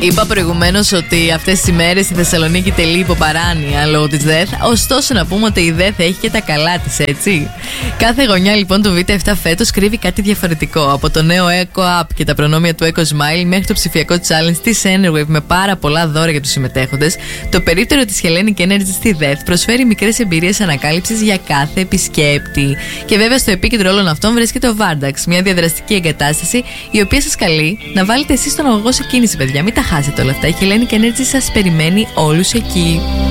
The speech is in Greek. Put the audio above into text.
Είπα προηγουμένως ότι αυτές τις ημέρες η Θεσσαλονίκη τελεί υποπαράνοια λόγω της ΔΕΘ. Ωστόσο, να πούμε ότι η ΔΕΘ έχει και τα καλά της, έτσι. Κάθε γωνιά λοιπόν του Β7 φέτος κρύβει κάτι διαφορετικό. Από το νέο Eco App και τα προνόμια του Eco Smile μέχρι το ψηφιακό challenge της Enerwave με πάρα πολλά δώρα για τους συμμετέχοντες, το περίπτερο της Hellenic Energy στη ΔΕΘ προσφέρει μικρές εμπειρίες ανακάλυψης για κάθε επισκέπτη. Και βέβαια στο επίκεντρο όλων αυτών βρίσκεται ο Vardax, μια διαδραστική εγκατάσταση η οποία σας καλεί να βάλετε εσείς τον αγωγό σε κίνηση, παιδιά. Μην τα χάσετε όλα αυτά. Η Hellenic Energy σας περιμένει όλους εκεί.